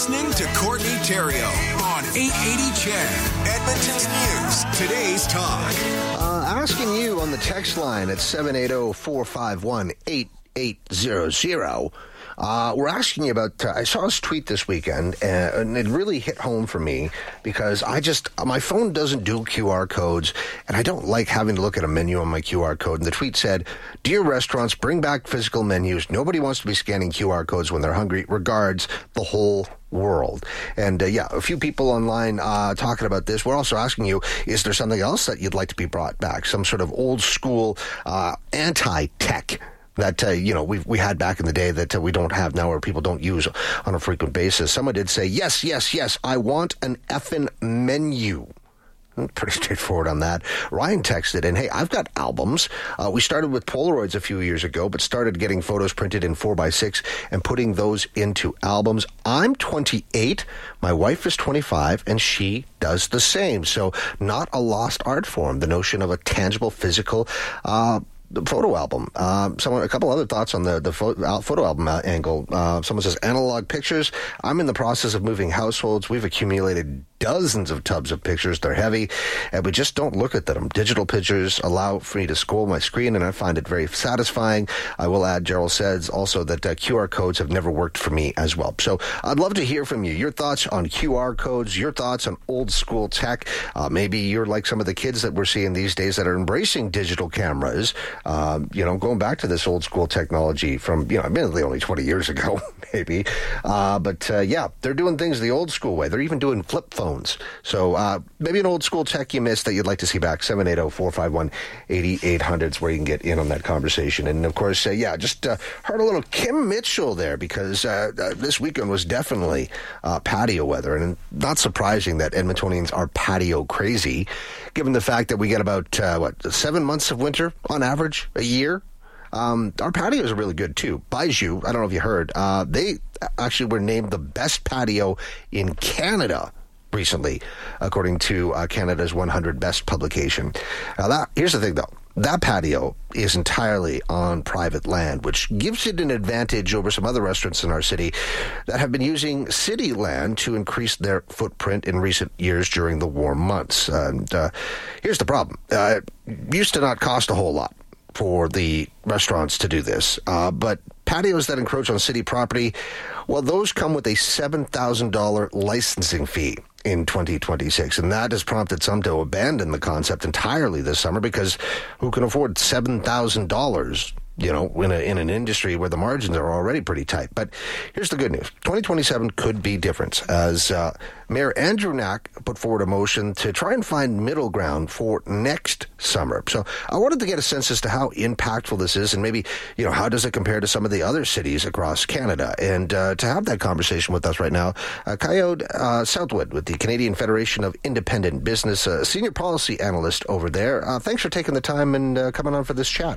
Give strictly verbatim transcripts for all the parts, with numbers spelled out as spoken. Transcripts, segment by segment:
listening to Courtney Theriault on eight eighty C H E D, Edmonton's News, Today's Talk. Uh, asking you on the text line at seven eight zero, four five one, eight eight zero zero. Uh, we're asking you about, uh, I saw this tweet this weekend, uh, and it really hit home for me because I just, my phone doesn't do Q R codes, and I don't like having to look at a menu on my Q R code. And the tweet said, "Dear restaurants, bring back physical menus. Nobody wants to be scanning Q R codes when they're hungry. Regards, the whole world." And uh, yeah, a few people online uh, talking about this. We're also asking you, is there something else that you'd like to be brought back? Some sort of old school uh, anti-tech that, uh, you know, we we had back in the day that uh, we don't have now or people don't use on a frequent basis. Someone did say, yes, yes, yes, I want an effing menu. Pretty straightforward on that. Ryan texted in, hey, I've got albums. Uh, we started with Polaroids a few years ago, but started getting photos printed in four by six and putting those into albums. I'm twenty-eight. My wife is twenty-five, and she does the same. So not a lost art form, the notion of a tangible, physical uh the photo album. Uh, someone, a couple other thoughts on the the photo, photo album uh, angle. Uh, someone says analog pictures. I'm in the process of moving households. We've accumulated dozens of tubs of pictures. They're heavy, and we just don't look at them. Digital pictures allow for me to scroll my screen, and I find it very satisfying. I will add, Gerald says also that uh, Q R codes have never worked for me as well. So I'd love to hear from you. Your thoughts on Q R codes, your thoughts on old school tech. Uh, maybe you're like some of the kids that we're seeing these days that are embracing digital cameras. Um, you know, going back to this old school technology from, you know, admittedly only twenty years ago, maybe. Uh, but, uh, yeah, they're doing things the old school way. They're even doing flip phones. So uh, maybe an old school tech you missed that you'd like to see back. seven eight zero, four five one, eight eight zero zero is where you can get in on that conversation. And, of course, uh, yeah, just uh, heard a little Kim Mitchell there because uh, uh, this weekend was definitely uh, patio weather. And not surprising that Edmontonians are patio crazy, given the fact that we get about, uh, what, seven months of winter on average a year. Um, our patios are really good, too. Bijou, I don't know if you heard, uh, they actually were named the best patio in Canada recently, according to uh, Canada's one hundred Best publication. Now, that here's the thing, though. That patio is entirely on private land, which gives it an advantage over some other restaurants in our city that have been using city land to increase their footprint in recent years during the warm months. And uh, here's the problem. Uh, it used to not cost a whole lot for the restaurants to do this. Uh, but patios that encroach on city property, well, those come with a seven thousand dollars licensing fee in twenty twenty-six. And that has prompted some to abandon the concept entirely this summer because who can afford seven thousand dollars, you know, in, a, in an industry where the margins are already pretty tight. But here's the good news. twenty twenty-seven could be different as uh, Mayor Andrew Knack put forward a motion to try and find middle ground for next summer. So I wanted to get a sense as to how impactful this is and maybe, you know, how does it compare to some of the other cities across Canada? And uh, to have that conversation with us right now, uh, Coyote uh, Southwood with the Canadian Federation of Independent Business, uh, senior policy analyst over there. Uh, thanks for taking the time and uh, coming on for this chat.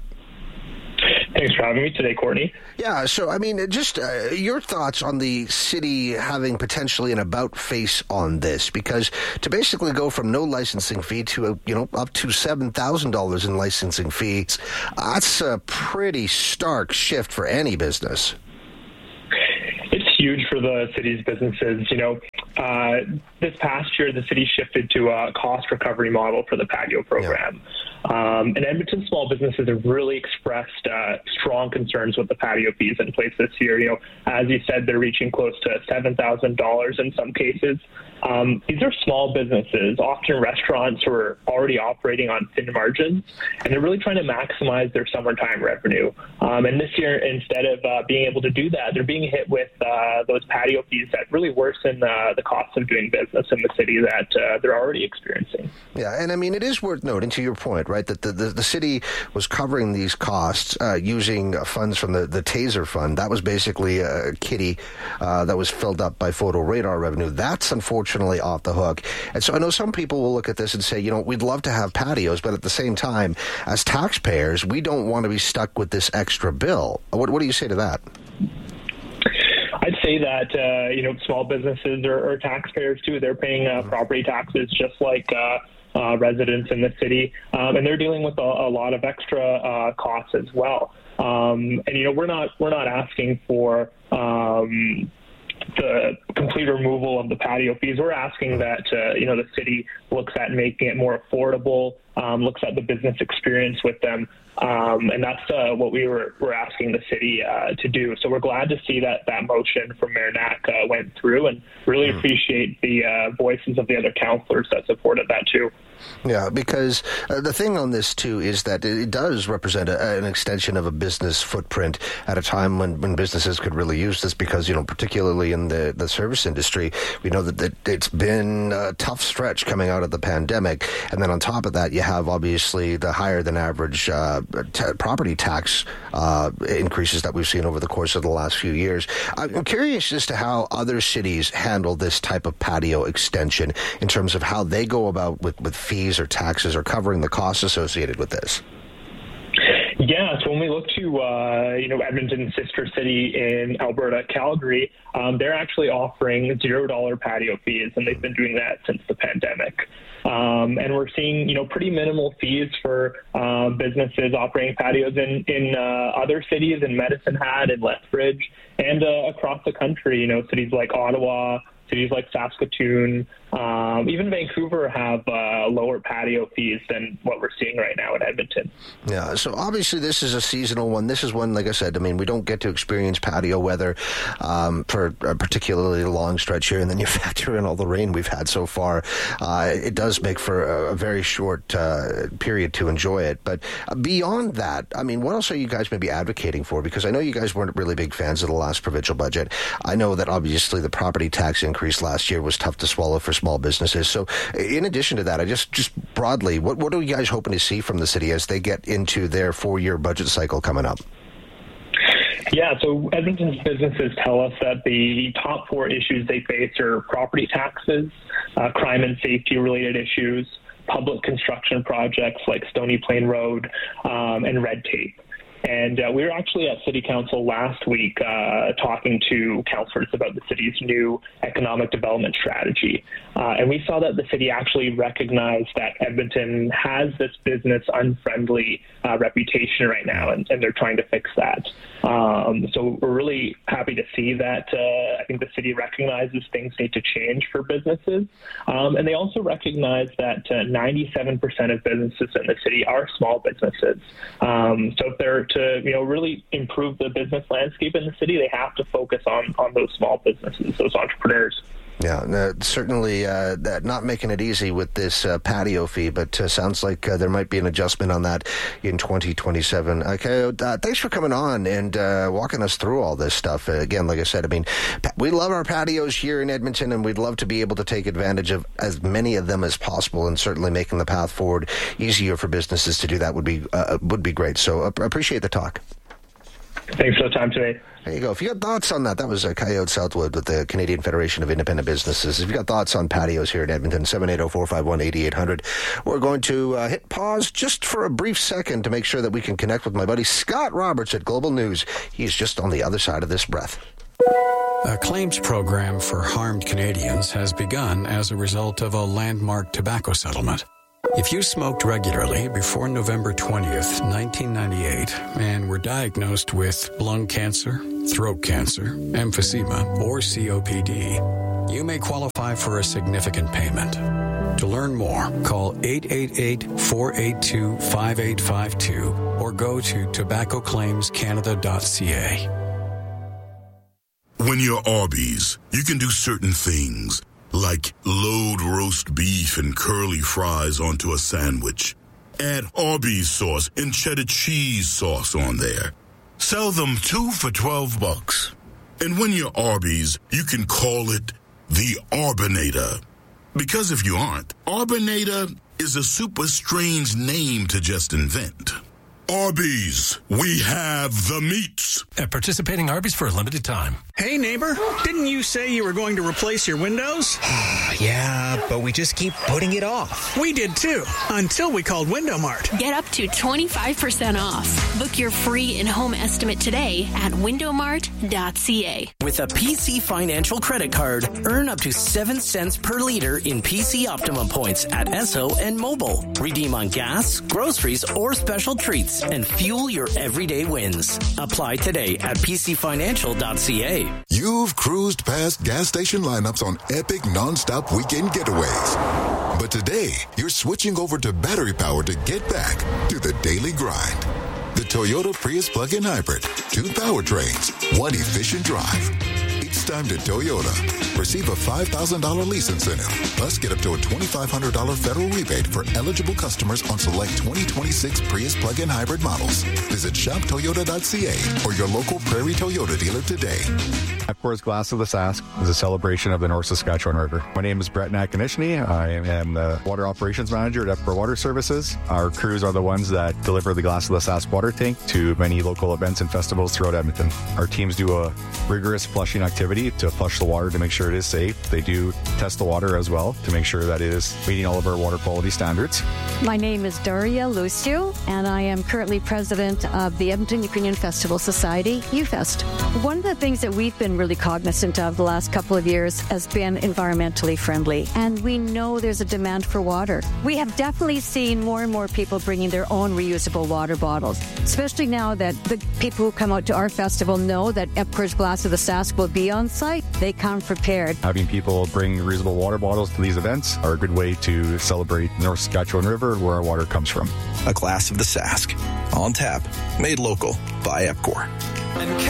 Thanks for having me today, Courtney. Yeah, so, I mean, just uh, your thoughts on the city having potentially an about face on this, because to basically go from no licensing fee to, a, you know, up to seven thousand dollars in licensing fees, that's a pretty stark shift for any business. It's huge for the city's businesses. You know, uh, this past year, the city shifted to a cost recovery model for the patio program. Yeah. Um, and Edmonton small businesses have really expressed uh, strong concerns with the patio fees in place this year. You know, as you said, they're reaching close to seven thousand dollars in some cases. Um, these are small businesses, often restaurants who are already operating on thin margins, and they're really trying to maximize their summertime revenue. Um, and this year, instead of uh, being able to do that, they're being hit with uh, those patio fees that really worsen uh, the cost of doing business in the city that uh, they're already experiencing. Yeah, and I mean, it is worth noting, to your point, right, that the, the, the city was covering these costs uh, using funds from the, the Taser Fund. That was basically a kitty uh, that was filled up by photo radar revenue. That's unfortunately off the hook. And so I know some people will look at this and say, you know, we'd love to have patios, but at the same time, as taxpayers, we don't want to be stuck with this extra bill. What, what do you say to that? I'd say that, uh, you know, small businesses are, are taxpayers too. They're paying uh, property taxes just like uh, uh, residents in the city, um, and they're dealing with a, a lot of extra uh, costs as well. Um, and, you know, we're not we're not asking for um, the complete complete removal of the patio fees. We're asking that, uh, you know, the city looks at making it more affordable, um, looks at the business experience with them. Um, and that's uh, what we were, were asking the city uh, to do. So we're glad to see that that motion from Mayor Knack uh, went through, and really mm. appreciate the uh, voices of the other councillors that supported that too. Yeah, because uh, the thing on this, too, is that it does represent a, an extension of a business footprint at a time when, when businesses could really use this because, you know, particularly in the, the service industry, we know that, that it's been a tough stretch coming out of the pandemic. And then on top of that, you have obviously the higher than average uh, t- property tax uh, increases that we've seen over the course of the last few years. I'm curious as to how other cities handle this type of patio extension in terms of how they go about with, with fees or taxes or covering the costs associated with this. Yeah, so when we look to, uh, you know, Edmonton's sister city in Alberta, Calgary, um, they're actually offering zero dollar patio fees, and they've been doing that since the pandemic. Um, and we're seeing, you know, pretty minimal fees for uh, businesses operating patios in, in uh, other cities, in Medicine Hat and Lethbridge, and uh, across the country, you know, cities like Ottawa, cities like Saskatoon, um, even Vancouver have uh, lower patio fees than what we're seeing right now in Edmonton. Yeah, so obviously this is a seasonal one. This is one, like I said, I mean, we don't get to experience patio weather um, for a particularly long stretch here, and then you factor in all the rain we've had so far. Uh, it does make for a, a very short uh, period to enjoy it. But beyond that, I mean, what else are you guys maybe advocating for? Because I know you guys weren't really big fans of the last provincial budget. I know that obviously the property tax increase last year was tough to swallow for small businesses. So in addition to that, I just, just broadly, what, what are you guys hoping to see from the city as they get into their four-year budget cycle coming up? Yeah, so Edmonton's businesses tell us that the top four issues they face are property taxes, uh, crime and safety related issues, public construction projects like Stony Plain Road, um, and red tape. And uh, we were actually at City Council last week uh, talking to councillors about the city's new economic development strategy. Uh, and we saw that the city actually recognized that Edmonton has this business unfriendly uh, reputation right now, and, and they're trying to fix that. Um, so we're really happy to see that. Uh, I think the city recognizes things need to change for businesses. Um, and they also recognize that uh, ninety-seven percent of businesses in the city are small businesses. Um, so if they're to, you know, really improve the business landscape in the city, they have to focus on, on those small businesses, those entrepreneurs. Yeah, uh, certainly uh, that not making it easy with this uh, patio fee, but uh, sounds like uh, there might be an adjustment on that in twenty twenty-seven. Okay, uh, thanks for coming on and uh, walking us through all this stuff. Uh, again, like I said, I mean, we love our patios here in Edmonton, and we'd love to be able to take advantage of as many of them as possible, and certainly making the path forward easier for businesses to do that would be uh, would be great. So uh, appreciate the talk. Thanks for the time today. There you go. If you got thoughts on that, that was uh, Coyote Southwood with the Canadian Federation of Independent Businesses. If you got thoughts on patios here in Edmonton, seven eight zero, four five one, eight eight hundred. We're going to uh, hit pause just for a brief second to make sure that we can connect with my buddy Scott Roberts at Global News. He's just on the other side of this breath. A claims program for harmed Canadians has begun as a result of a landmark tobacco settlement. If you smoked regularly before November twentieth, nineteen ninety-eight, and were diagnosed with lung cancer, throat cancer, emphysema, or C O P D, you may qualify for a significant payment. To learn more, call eight eight eight, four eight two, five eight five two or go to tobacco claims canada dot c a. When you're Arby's, you can do certain things, like load roast beef and curly fries onto a sandwich. Add Arby's sauce and cheddar cheese sauce on there. Sell them two for twelve bucks. And when you're Arby's, you can call it the Arbinator. Because if you aren't, Arbinator is a super strange name to just invent. Arby's, we have the meats. At participating Arby's for a limited time. Hey, neighbor, didn't you say you were going to replace your windows? Yeah, but we just keep putting it off. We did too, until we called Window Mart. Get up to twenty-five percent off. Book your free in-home estimate today at window mart dot c a. With a P C Financial credit card, earn up to seven cents per liter in P C Optimum points at Esso and Mobile. Redeem on gas, groceries, or special treats. race and fuel your everyday wins. Apply today at p c financial dot c a. You've cruised past gas station lineups on epic non-stop weekend getaways. But today, you're switching over to battery power to get back to the daily grind. The Toyota Prius plug-in hybrid. Two powertrains, one efficient drive. It's time to Toyota. Receive a five thousand dollars lease incentive. Plus, get up to a twenty-five hundred dollars federal rebate for eligible customers on select twenty twenty-six Prius plug-in hybrid models. Visit shop toyota dot c a or your local Prairie Toyota dealer today. EPCOR's Glass of the Sask is a celebration of the North Saskatchewan River. My name is Brett Nakanishny. I am the Water Operations Manager at EPCOR Water Services. Our crews are the ones that deliver the Glass of the Sask water tank to many local events and festivals throughout Edmonton. Our teams do a rigorous flushing activity to flush the water to make sure it is safe. They do test the water as well to make sure that it is meeting all of our water quality standards. My name is Daria Lucio, and I am currently president of the Edmonton Ukrainian Festival Society, UFest. One of the things that we've been really cognizant of the last couple of years has been environmentally friendly, and we know there's a demand for water. We have definitely seen more and more people bringing their own reusable water bottles, especially now that the people who come out to our festival know that EPCOR's Glass of the Sask will be on site. They come prepared. Having people bring reusable water bottles to these events are a good way to celebrate the North Saskatchewan River, where our water comes from. A Glass of the Sask, on tap, made local by EPCOR.